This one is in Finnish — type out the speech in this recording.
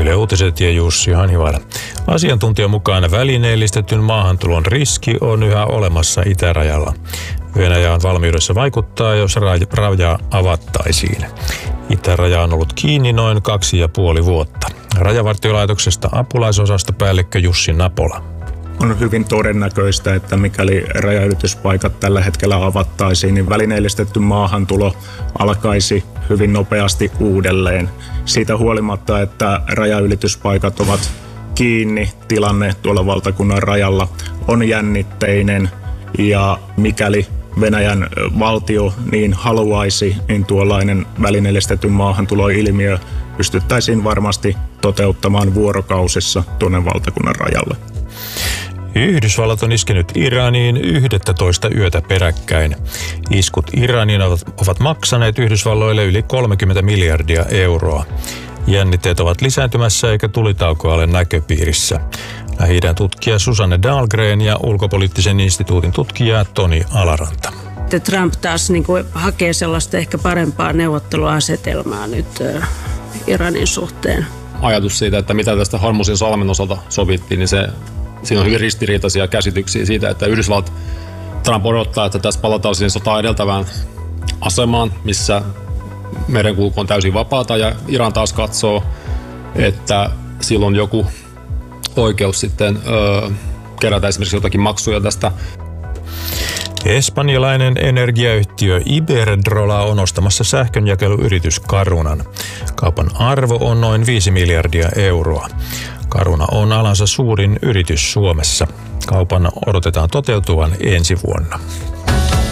Yle Uutiset ja Jussi Hanivala. Asiantuntijan mukaan välineellistetyn maahantulon riski on yhä olemassa itärajalla. Venäjä on valmiudessa vaikuttaa, jos raja avattaisiin. Itäraja on ollut kiinni noin 2,5 vuotta. Rajavartiolaitoksesta apulaisosastopäällikkö Jussi Napola. On hyvin todennäköistä, että mikäli rajanylityspaikat tällä hetkellä avattaisiin, niin välineellistetty maahantulo alkaisi hyvin nopeasti uudelleen. Siitä huolimatta, että rajanylityspaikat ovat kiinni, tilanne tuolla valtakunnan rajalla on jännitteinen ja mikäli Venäjän valtio niin haluaisi, niin tuollainen välineellistetyn maahantuloilmiö pystyttäisiin varmasti toteuttamaan vuorokausissa tuonne valtakunnan rajalle. Yhdysvallat on iskenyt Iraniin 11 yötä peräkkäin. Iskut Iraniin ovat maksaneet Yhdysvalloille yli 30 miljardia euroa. Jännitteet ovat lisääntymässä eikä tulitaukoa ole näköpiirissä. Lähi-idän tutkija Susanne Dahlgren ja ulkopoliittisen instituutin tutkija Toni Alaranta. Trump taas hakee sellaista ehkä parempaa neuvotteluasetelmaa nyt Iranin suhteen. Ajatus siitä, että mitä tästä Hormuzin salmen osalta sovittiin, niin siinä on hyvin ristiriitaisia käsityksiä siitä, että Trump odottaa, että tässä palataan siihen sotaa edeltävään asemaan, missä merenkulku on täysin vapaata, ja Iran taas katsoo, että sillä on joku oikeus sitten kerätä esimerkiksi jotakin maksuja tästä. Espanjalainen energiayhtiö Iberdrola on ostamassa sähkönjakeluyritys Carunan. Kaupan arvo on noin 5 miljardia euroa. Caruna on alansa suurin yritys Suomessa. Kaupan odotetaan toteutuvan ensi vuonna.